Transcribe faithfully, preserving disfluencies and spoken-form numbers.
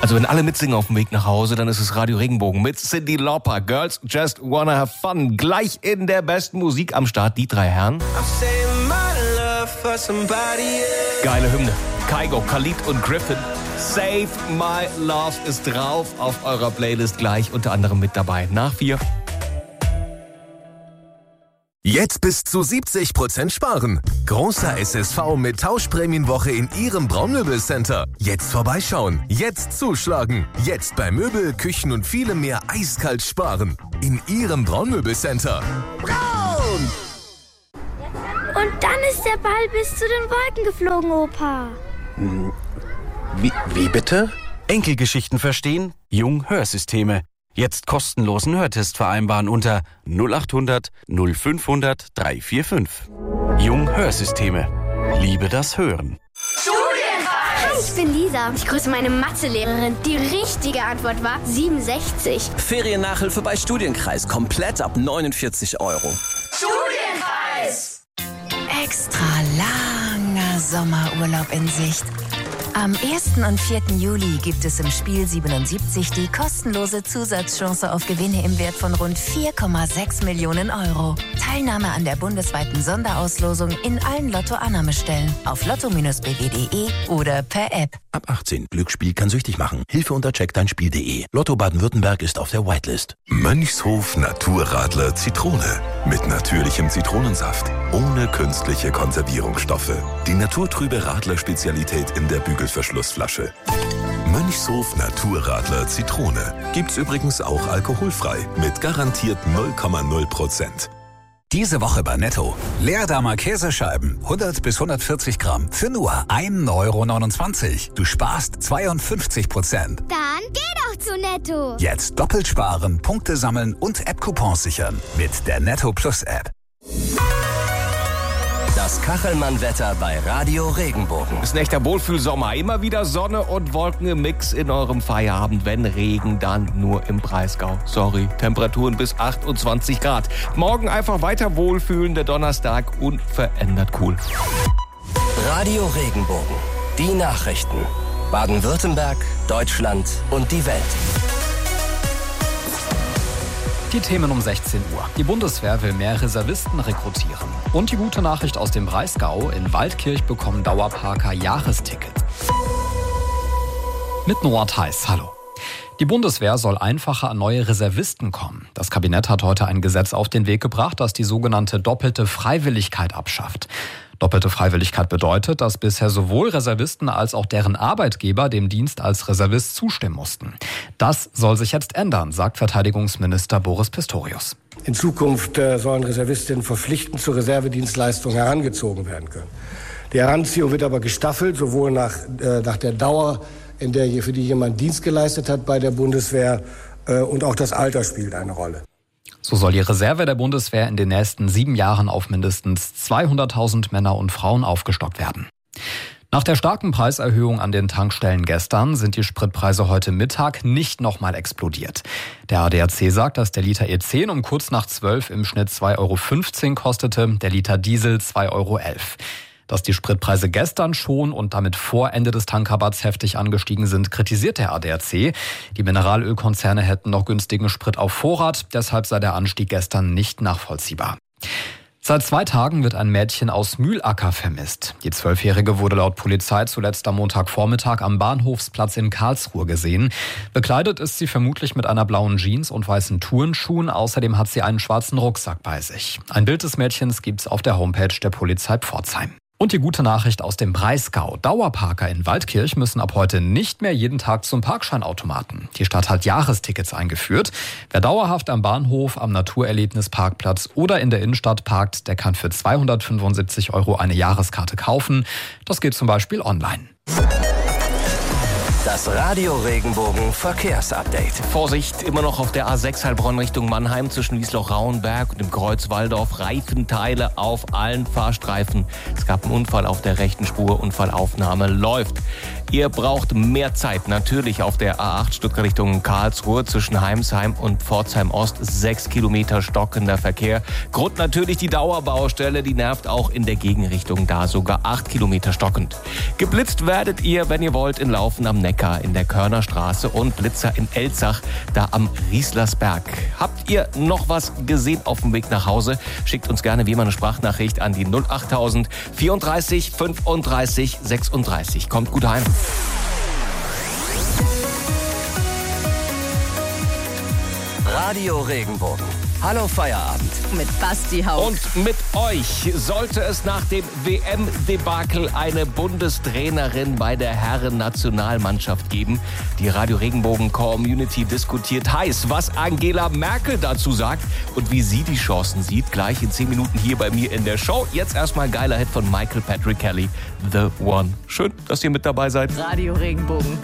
Also wenn alle mitsingen auf dem Weg nach Hause, dann ist es Radio Regenbogen mit Cyndi Lauper. Girls Just Wanna Have Fun. Gleich in der besten Musik am Start, die drei Herren. Geile Hymne. Kygo, Khalid und Griffin. Save My Love ist drauf auf eurer Playlist gleich, unter anderem mit dabei. Nach vier. Jetzt bis zu siebzig Prozent sparen. Großer S S V mit Tauschprämienwoche in Ihrem Braunmöbelcenter. Jetzt vorbeischauen, jetzt zuschlagen. Jetzt bei Möbel, Küchen und vielem mehr eiskalt sparen. In Ihrem Braunmöbelcenter. Braun! Und dann ist der Ball bis zu den Wolken geflogen, Opa. Wie, wie bitte? Enkelgeschichten verstehen? Jung Hörsysteme. Jetzt kostenlosen Hörtest vereinbaren unter null acht hundert null fünfhundert drei vier fünf. Jung Hörsysteme. Liebe das Hören. Hi, ich bin Lisa. Ich grüße meine Mathelehrerin. Die richtige Antwort war siebenundsechzig. Feriennachhilfe bei Studienkreis. Komplett ab neunundvierzig Euro. Studienkreis! Extra langer Sommerurlaub in Sicht. Am ersten und vierten Juli gibt es im Spiel siebenundsiebzig die kostenlose Zusatzchance auf Gewinne im Wert von rund vier Komma sechs Millionen Euro. Teilnahme an der bundesweiten Sonderauslosung in allen Lotto-Annahmestellen auf lotto b w punkt de oder per App. Ab achtzehn. Glücksspiel kann süchtig machen. Hilfe unter check dein spiel punkt de. Lotto Baden-Württemberg ist auf der Whitelist. Mönchshof Naturradler Zitrone. Mit natürlichem Zitronensaft. Ohne künstliche Konservierungsstoffe. Die naturtrübe Radler-Spezialität in der Bügelverschlussflasche. Mönchshof Naturradler Zitrone. Gibt's übrigens auch alkoholfrei. Mit garantiert null Komma null Prozent. Diese Woche bei Netto. Leerdammer Käsescheiben, hundert bis hundertvierzig Gramm, für nur ein Euro neunundzwanzig. Du sparst zweiundfünfzig Prozent. Dann geh doch zu Netto. Jetzt doppelt sparen, Punkte sammeln und App-Coupons sichern. Mit der Netto Plus App. Das Kachelmann-Wetter bei Radio Regenbogen. Ist ein echter Wohlfühlsommer. Immer wieder Sonne und Wolken im Mix in eurem Feierabend. Wenn Regen, dann nur im Breisgau. Sorry, Temperaturen bis achtundzwanzig Grad. Morgen einfach weiter wohlfühlen. Der Donnerstag unverändert cool. Radio Regenbogen. Die Nachrichten. Baden-Württemberg, Deutschland und die Welt. Die Themen um sechzehn Uhr. Die Bundeswehr will mehr Reservisten rekrutieren. Und die gute Nachricht aus dem Breisgau. In Waldkirch bekommen Dauerparker Jahresticket. Mit Noah Theis, hallo. Die Bundeswehr soll einfacher an neue Reservisten kommen. Das Kabinett hat heute ein Gesetz auf den Weg gebracht, das die sogenannte doppelte Freiwilligkeit abschafft. Doppelte Freiwilligkeit bedeutet, dass bisher sowohl Reservisten als auch deren Arbeitgeber dem Dienst als Reservist zustimmen mussten. Das soll sich jetzt ändern, sagt Verteidigungsminister Boris Pistorius. In Zukunft äh, sollen Reservistinnen verpflichtend zur Reservedienstleistung herangezogen werden können. Die Heranziehung wird aber gestaffelt, sowohl nach, äh, nach der Dauer, in der für die jemand Dienst geleistet hat bei der Bundeswehr, äh, und auch das Alter spielt eine Rolle. So soll die Reserve der Bundeswehr in den nächsten sieben Jahren auf mindestens zweihunderttausend Männer und Frauen aufgestockt werden. Nach der starken Preiserhöhung an den Tankstellen gestern sind die Spritpreise heute Mittag nicht nochmal explodiert. Der A D A C sagt, dass der Liter E zehn um kurz nach zwölf im Schnitt zwei Euro fünfzehn kostete, der Liter Diesel zwei Euro elf. Dass die Spritpreise gestern schon und damit vor Ende des Tankrabatts heftig angestiegen sind, kritisiert der A D A C. Die Mineralölkonzerne hätten noch günstigen Sprit auf Vorrat, deshalb sei der Anstieg gestern nicht nachvollziehbar. Seit zwei Tagen wird ein Mädchen aus Mühlacker vermisst. Die Zwölfjährige wurde laut Polizei zuletzt am Montagvormittag am Bahnhofsplatz in Karlsruhe gesehen. Bekleidet ist sie vermutlich mit einer blauen Jeans und weißen Turnschuhen. Außerdem hat sie einen schwarzen Rucksack bei sich. Ein Bild des Mädchens gibt's auf der Homepage der Polizei Pforzheim. Und die gute Nachricht aus dem Breisgau. Dauerparker in Waldkirch müssen ab heute nicht mehr jeden Tag zum Parkscheinautomaten. Die Stadt hat Jahrestickets eingeführt. Wer dauerhaft am Bahnhof, am Naturerlebnisparkplatz oder in der Innenstadt parkt, der kann für zweihundertfünfundsiebzig Euro eine Jahreskarte kaufen. Das geht zum Beispiel online. Das Radio Regenbogen Verkehrsupdate. Vorsicht, immer noch auf der A sechs Heilbronn Richtung Mannheim zwischen Wiesloch-Rauenberg und dem Kreuz Walldorf. Reifenteile auf allen Fahrstreifen. Es gab einen Unfall auf der rechten Spur. Unfallaufnahme läuft. Ihr braucht mehr Zeit. Natürlich auf der A acht Stuttgart Richtung Karlsruhe zwischen Heimsheim und Pforzheim Ost. Sechs Kilometer stockender Verkehr. Grund natürlich die Dauerbaustelle. Die nervt auch in der Gegenrichtung. Da sogar acht Kilometer stockend. Geblitzt werdet ihr, wenn ihr wollt, in Laufen am nächsten Bäcker in der Körnerstraße und Blitzer in Elzach, da am Rieslersberg. Habt ihr noch was gesehen auf dem Weg nach Hause? Schickt uns gerne wie immer eine Sprachnachricht an die null achttausend vierunddreißig fünfunddreißig sechsunddreißig. Kommt gut heim. Radio Regenbogen. Hallo Feierabend. Mit Basti Hauck. Und mit euch sollte es nach dem W M-Debakel eine Bundestrainerin bei der Herren-Nationalmannschaft geben. Die Radio Regenbogen-Community diskutiert heiß, was Angela Merkel dazu sagt und wie sie die Chancen sieht. Gleich in zehn Minuten hier bei mir in der Show. Jetzt erstmal ein geiler Hit von Michael Patrick Kelly, The One. Schön, dass ihr mit dabei seid. Radio Regenbogen.